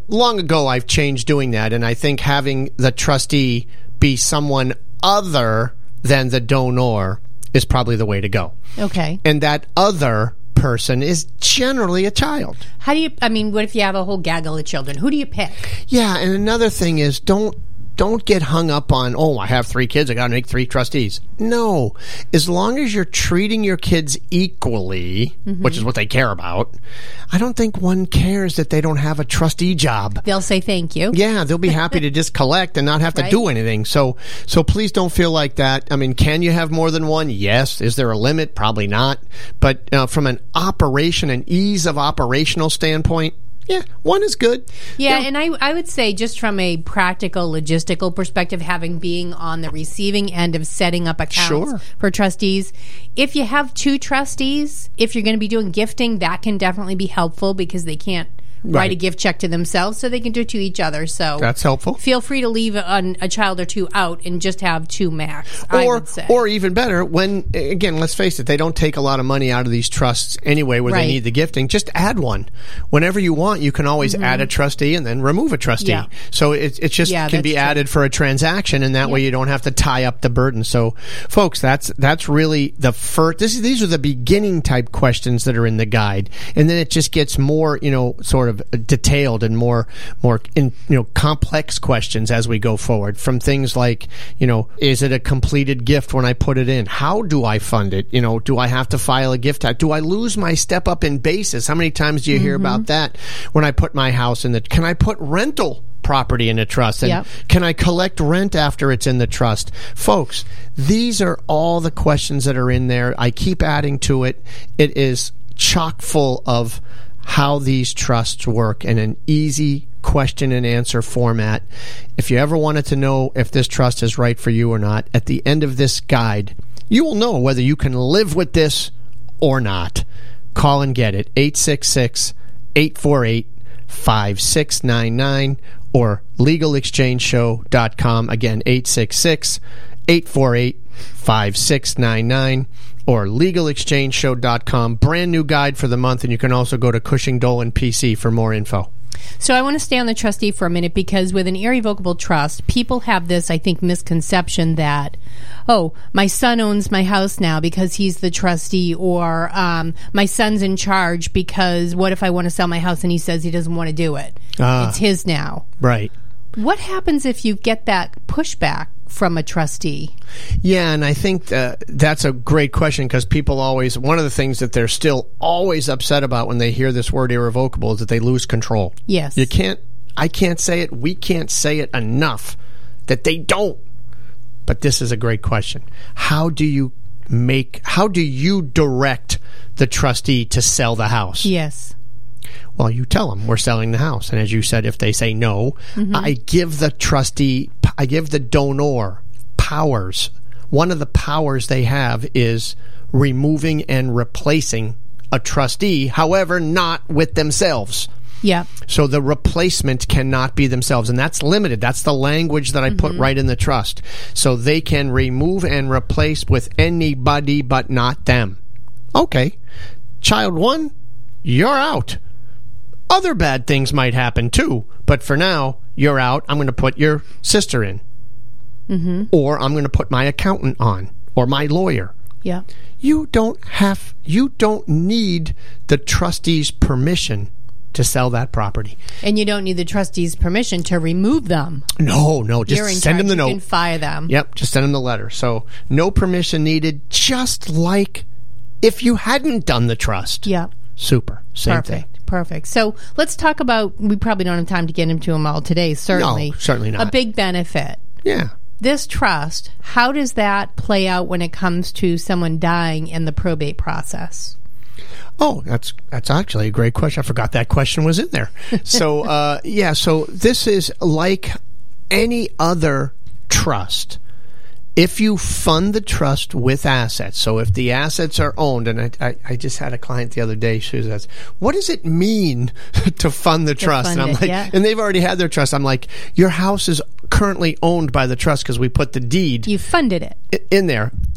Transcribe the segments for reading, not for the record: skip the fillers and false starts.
long ago I've changed doing that, and I think having the trustee be someone other than the donor is probably the way to go. Okay. And that other person is generally a child. How do you, what if you have a whole gaggle of children? Who do you pick? Yeah, and another thing is don't get hung up on, I have 3 kids, I got to make 3 trustees. No. As long as you're treating your kids equally, which is what they care about, I don't think one cares that they don't have a trustee job. They'll say thank you. Yeah, they'll be happy to just collect and not have to do anything. So please don't feel like that. Can you have more than one? Yes. Is there a limit? Probably not. But from an operation and ease of operational standpoint, yeah, one is good. Yeah, and I would say just from a practical, logistical perspective, being on the receiving end of setting up accounts for trustees, if you have 2 trustees, if you're going to be doing gifting, that can definitely be helpful because they can't write a gift check to themselves, so they can do it to each other. So that's helpful. Feel free to leave a child or 2 out and just have 2 max, I would say. Or even better, when, again, let's face it, they don't take a lot of money out of these trusts anyway where they need the gifting. Just add one. Whenever you want, you can always add a trustee and then remove a trustee. Yeah. So it just can be added for a transaction, and that way you don't have to tie up the burden. So, folks, that's really the first. These are the beginning type questions that are in the guide, and then it just gets more, sort of detailed and more complex questions as we go forward, from things like, is it a completed gift when I put it in? How do I fund it? Do I have to file a gift tax? Do I lose my step up in basis? How many times do you hear about that when I put my house in the, can I put rental property in a trust? And can I collect rent after it's in the trust? Folks, these are all the questions that are in there. I keep adding to it. It is chock full of how these trusts work in an easy question and answer format. If you ever wanted to know if this trust is right for you or not, at the end of this guide, you will know whether you can live with this or not. Call and get it. 866-848-5699 or legalexchangeshow.com. Again, 866-848-5699 or legalexchangeshow.com. Brand new guide for the month, and you can also go to Cushing Dolan PC for more info. So I want to stay on the trustee for a minute, because with an irrevocable trust, people have this, I think, misconception that, my son owns my house now because he's the trustee, or my son's in charge because what if I want to sell my house and he says he doesn't want to do it? It's his now. Right. What happens if you get that pushback from a trustee? Yeah, and I think that's a great question, because people always, one of the things that they're still always upset about when they hear this word irrevocable is that they lose control. Yes. I can't say it, we can't say it enough that they don't. But this is a great question. How do you direct the trustee to sell the house? Yes. Well, you tell them we're selling the house. And as you said, if they say no, I give the donor powers. One of the powers they have is removing and replacing a trustee, however, not with themselves. Yeah. So the replacement cannot be themselves, and that's limited. That's the language that I put right in the trust. So they can remove and replace with anybody but not them. Okay. Child 1, you're out. Other bad things might happen too, but for now, you're out. I'm going to put your sister in. Or I'm going to put my accountant on, or my lawyer. Yeah. You don't need the trustee's permission to sell that property. And you don't need the trustee's permission to remove them. No, just send them the note. You can fire them. Yep, just send them the letter. So no permission needed, just like if you hadn't done the trust. Yep. Super. Same thing. Perfect. So let's talk about, we probably don't have time to get into them all today, certainly. No, certainly not. A big benefit. Yeah. This trust, how does that play out when it comes to someone dying in the probate process? Oh, that's actually a great question. I forgot that question was in there. So, so this is like any other trust. If you fund the trust with assets, so if the assets are owned, and I just had a client the other day, she says, what does it mean to fund the trust? And I'm like, and they've already had their trust. I'm like, your house is currently owned by the trust because we put the deed. You funded it. In there.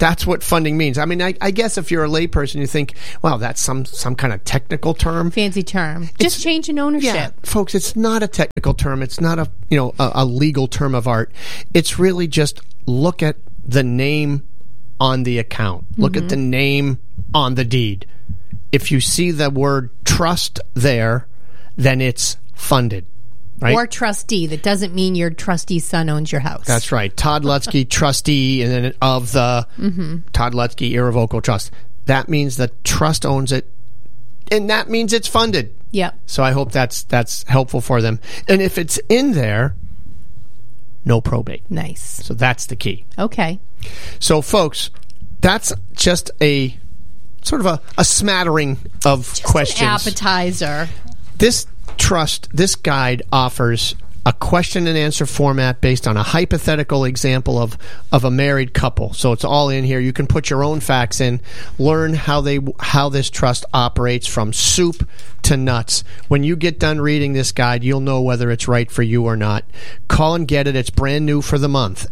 That's what funding means. I mean, I guess if you're a layperson, you think, well, that's some kind of technical term. Fancy term. Just change in ownership. Yeah, folks, it's not a technical term. It's not a legal term of art. It's really just look at the name on the account. Look at the name on the deed. If you see the word trust there, then it's funded. Right? Or trustee. That doesn't mean your trustee's son owns your house. That's right. Todd Lutzke, trustee and then of the Todd Lutzke Irrevocable Trust. That means the trust owns it, and that means it's funded. Yep. So I hope that's helpful for them. And if it's in there, no probate. Nice. So that's the key. Okay. So, folks, that's just a sort of a smattering of questions. An appetizer. This guide offers a question and answer format based on a hypothetical example of a married couple. So it's all in here. You can put your own facts in, learn how this trust operates from soup to nuts. When you get done reading this guide, you'll know whether it's right for you or not. Call and get it. It's brand new for the month.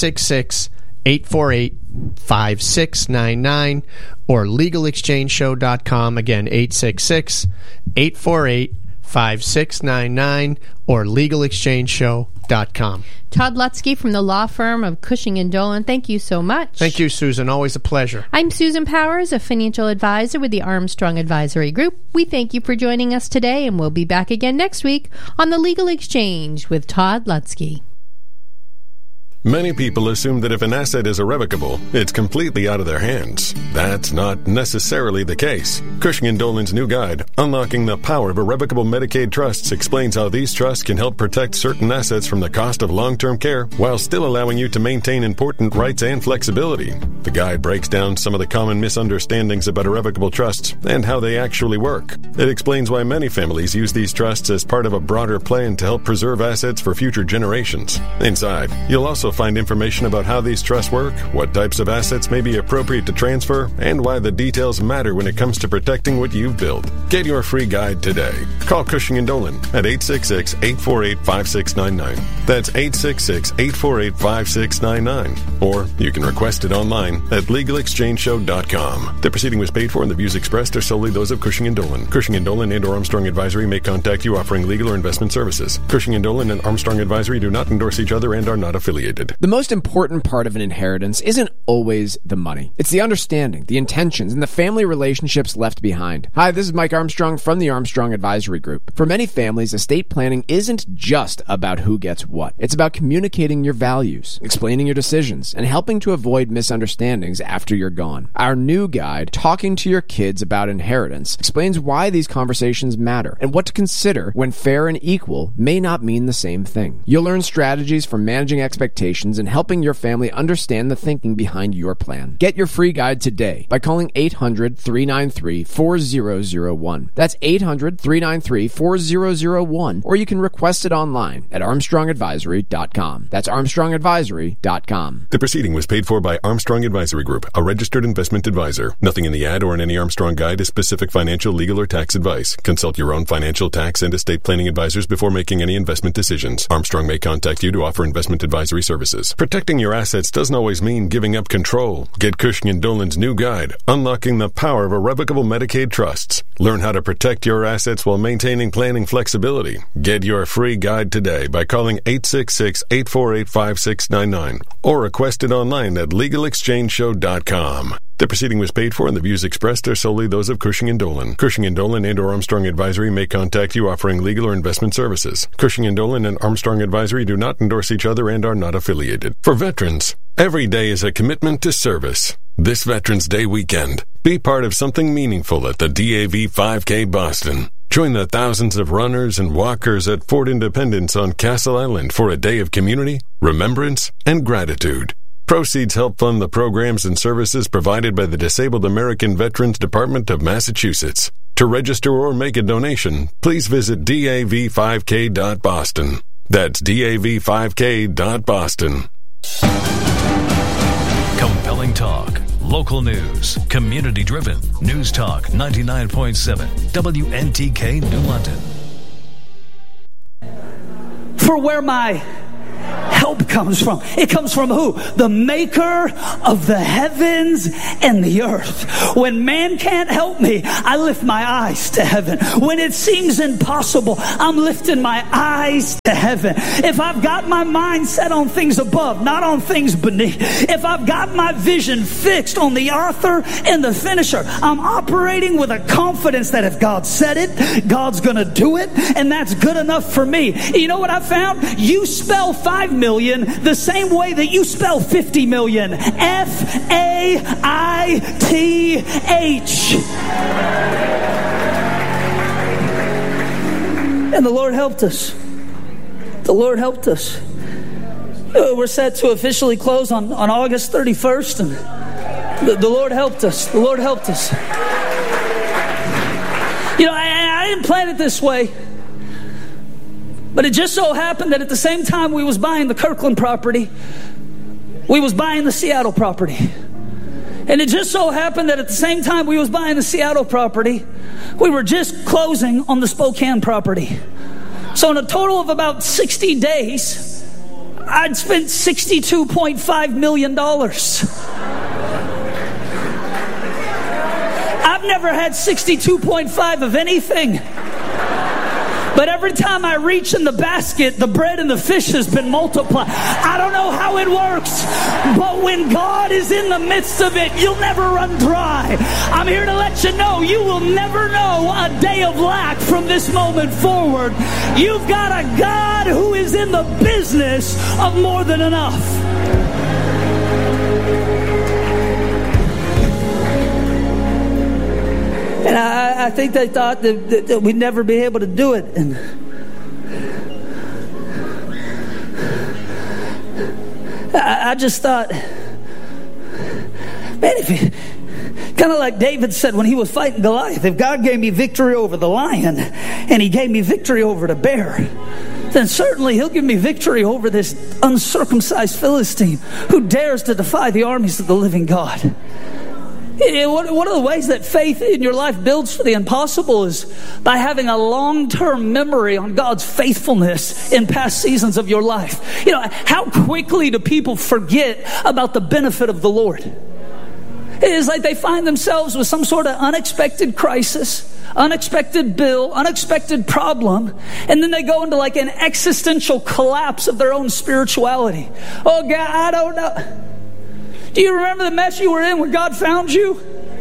866-848-5699 or legalexchangeshow.com. Again, 866-848-5699 or legalexchangeshow.com. Todd Lutzke from the law firm of Cushing & Dolan. Thank you so much. Thank you, Susan. Always a pleasure. I'm Susan Powers, a financial advisor with the Armstrong Advisory Group. We thank you for joining us today, and we'll be back again next week on The Legal Exchange with Todd Lutzke. Many people assume that if an asset is irrevocable, it's completely out of their hands. That's not necessarily the case. Cushing & Dolan's new guide, Unlocking the Power of Irrevocable Medicaid Trusts, explains how these trusts can help protect certain assets from the cost of long-term care while still allowing you to maintain important rights and flexibility. The guide breaks down some of the common misunderstandings about irrevocable trusts and how they actually work. It explains why many families use these trusts as part of a broader plan to help preserve assets for future generations. Inside, you'll also find information about how these trusts work, what types of assets may be appropriate to transfer, and why the details matter when it comes to protecting what you've built. Get your free guide today. Call Cushing & Dolan at 866-848-5699. That's 866-848-5699. Or you can request it online at legalexchangeshow.com. The proceeding was paid for and the views expressed are solely those of Cushing & Dolan. Cushing & Dolan and or Armstrong Advisory may contact you offering legal or investment services. Cushing & Dolan and Armstrong Advisory do not endorse each other and are not affiliated. The most important part of an inheritance isn't always the money. It's the understanding, the intentions, and the family relationships left behind. Hi, this is Mike Armstrong from the Armstrong Advisory Group. For many families, estate planning isn't just about who gets what. It's about communicating your values, explaining your decisions, and helping to avoid misunderstandings after you're gone. Our new guide, Talking to Your Kids About Inheritance, explains why these conversations matter and what to consider when fair and equal may not mean the same thing. You'll learn strategies for managing expectations and helping your family understand the thinking behind your plan. Get your free guide today by calling 800-393-4001. That's 800-393-4001, or you can request it online at armstrongadvisory.com. That's armstrongadvisory.com. The proceeding was paid for by Armstrong Advisory Group, a registered investment advisor. Nothing in the ad or in any Armstrong guide is specific financial, legal, or tax advice. Consult your own financial, tax, and estate planning advisors before making any investment decisions. Armstrong may contact you to offer investment advisory services. Protecting your assets doesn't always mean giving up control. Get Cushing & Dolan's new guide, Unlocking the Power of Irrevocable Medicaid Trusts. Learn how to protect your assets while maintaining planning flexibility. Get your free guide today by calling 866-848-5699 or request it online at legalexchangeshow.com. The proceeding was paid for and the views expressed are solely those of Cushing & Dolan. Cushing & Dolan and or Armstrong Advisory may contact you offering legal or investment services. Cushing & Dolan and Armstrong Advisory do not endorse each other and are not affiliated. For veterans, every day is a commitment to service. This Veterans Day weekend, be part of something meaningful at the DAV 5K Boston. Join the thousands of runners and walkers at Fort Independence on Castle Island for a day of community, remembrance, and gratitude. Proceeds help fund the programs and services provided by the Disabled American Veterans Department of Massachusetts. To register or make a donation, please visit dav5k.boston. That's dav5k.boston. Compelling talk, local news, community-driven. News Talk 99.7, WNTK New London. For where my help comes from. It comes from who? The maker of the heavens and the earth. When man can't help me, I lift my eyes to heaven. When it seems impossible, I'm lifting my eyes to heaven. If I've got my mind set on things above, not on things beneath, if I've got my vision fixed on the author and the finisher, I'm operating with a confidence that if God said it, God's going to do it, and that's good enough for me. You know what I found? You spell 5 million the same way that you spell 50 million. F-A-I-T-H. And the Lord helped us. The Lord helped us. We're set to officially close on August 31st, and the Lord helped us. The Lord helped us. You know, I didn't plan it this way, but it just so happened that at the same time we was buying the Kirkland property, we was buying the Seattle property. And it just so happened that at the same time we was buying the Seattle property, we were just closing on the Spokane property. So in a total of about 60 days, I'd spent $62.5 million. I've never had 62.5 of anything. But every time I reach in the basket, the bread and the fish has been multiplied. I don't know how it works, but when God is in the midst of it, you'll never run dry. I'm here to let you know, you will never know a day of lack from this moment forward. You've got a God who is in the business of more than enough. And I think they thought that we'd never be able to do it. And I just thought, man, kind of like David said when he was fighting Goliath, if God gave me victory over the lion and he gave me victory over the bear, then certainly he'll give me victory over this uncircumcised Philistine who dares to defy the armies of the living God. One of the ways that faith in your life builds for the impossible is by having a long-term memory on God's faithfulness in past seasons of your life. You know, how quickly do people forget about the benefit of the Lord? It is like they find themselves with some sort of unexpected crisis, unexpected bill, unexpected problem, and then they go into like an existential collapse of their own spirituality. Oh, God, I don't know. Do you remember the mess you were in when God found you?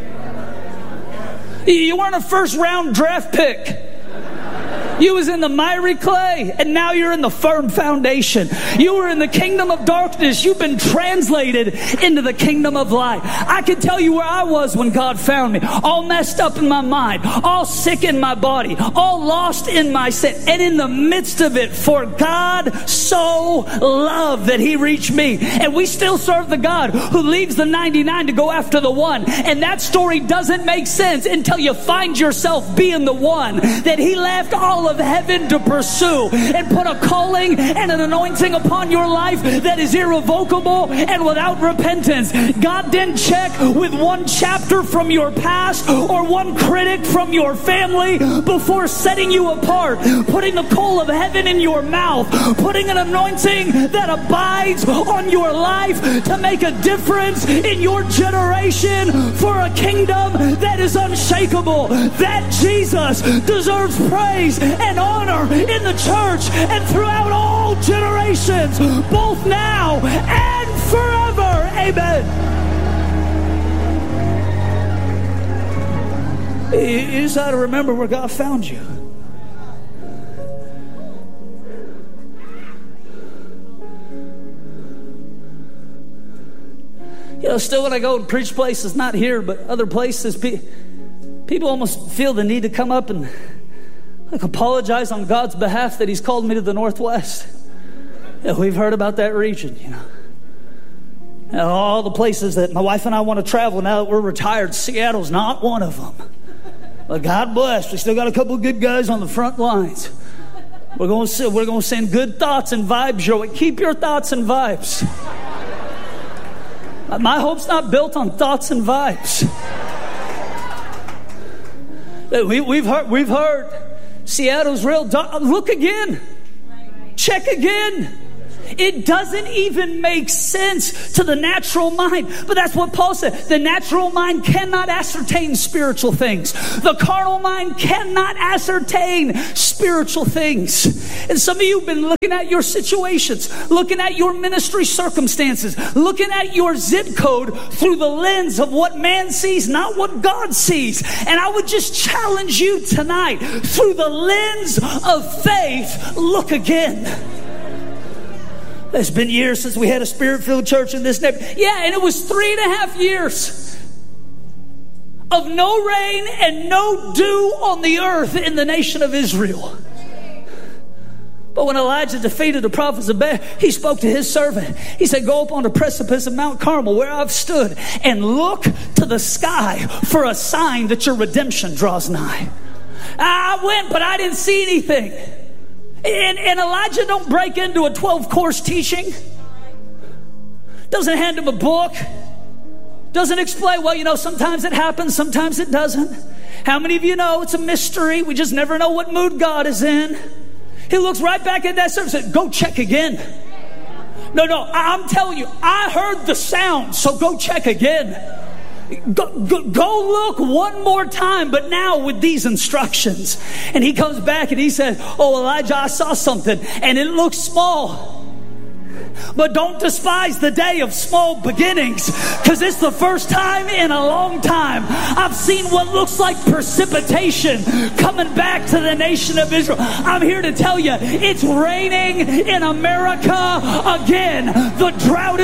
You weren't a first-round draft pick. You was in the miry clay, and now you're in the firm foundation. You were in the kingdom of darkness. You've been translated into the kingdom of light. I can tell you where I was when God found me. All messed up in my mind, all sick in my body, all lost in my sin. And in the midst of it, for God so loved that he reached me. And we still serve the God who leaves the 99 to go after the one. And that story doesn't make sense until you find yourself being the one that he left all of heaven to pursue and put a calling and an anointing upon your life that is irrevocable and without repentance. God didn't check with one chapter from your past or one critic from your family before setting you apart, putting the coal of heaven in your mouth, putting an anointing that abides on your life to make a difference in your generation for a kingdom that is unshakable. That Jesus deserves praise and honor in the church and throughout all generations, both now and forever. Amen. You just ought to remember where God found you. You know, still when I go and preach places, not here, but other places, people almost feel the need to come up and apologize on God's behalf that he's called me to the Northwest. Yeah, we've heard about that region, you know. And all the places that my wife and I want to travel now that we're retired, Seattle's not one of them. But God bless, we still got a couple of good guys on the front lines. We're going to send good thoughts and vibes your way. Keep your thoughts and vibes. My hope's not built on thoughts and vibes. We've heard Seattle's real. Look again. Check again. It doesn't even make sense to the natural mind. But that's what Paul said. The natural mind cannot ascertain spiritual things. The carnal mind cannot ascertain spiritual things. And some of you have been looking at your situations, looking at your ministry circumstances, looking at your zip code through the lens of what man sees, not what God sees. And I would just challenge you tonight, through the lens of faith, look again. It's been years since we had a Spirit-filled church in this neighborhood. Yeah, and it was 3.5 years of no rain and no dew on the earth in the nation of Israel. But when Elijah defeated the prophets of Baal, he spoke to his servant. He said, go up on the precipice of Mount Carmel where I've stood and look to the sky for a sign that your redemption draws nigh. I went, but I didn't see anything. And Elijah don't break into a 12-course teaching. Doesn't hand him a book. Doesn't explain, well, sometimes it happens, sometimes it doesn't. How many of you know it's a mystery? We just never know what mood God is in. He looks right back at that service and said, go check again. No, I'm telling you, I heard the sound, so go check again. Go look one more time, but now with these instructions. And he comes back and he says, oh, Elijah, I saw something, and it looks small. But don't despise the day of small beginnings, because it's the first time in a long time I've seen what looks like precipitation coming back to the nation of Israel. I'm here to tell you, it's raining in America again. The drought